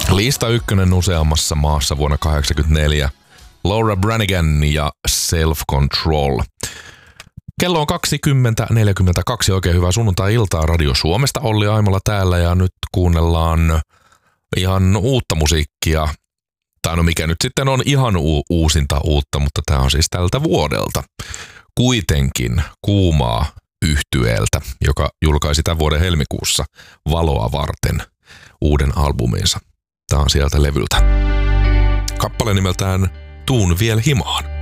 Lista 1 useammassa maassa vuonna 1984. Laura Branigan ja Self Control. Kello on 20.42. Oikein hyvää sunnuntai-iltaa Radio Suomesta. Olli Aimola täällä ja nyt kuunnellaan ihan uutta musiikkia. Tai no mikä nyt sitten on ihan uusinta uutta, mutta tämä on siis tältä vuodelta. Kuitenkin kuumaa yhtyeeltä, joka julkaisi tämän vuoden helmikuussa Valoa varten uuden albuminsa. Tämä on sieltä levyltä. Kappale nimeltään Tuun viel himaan.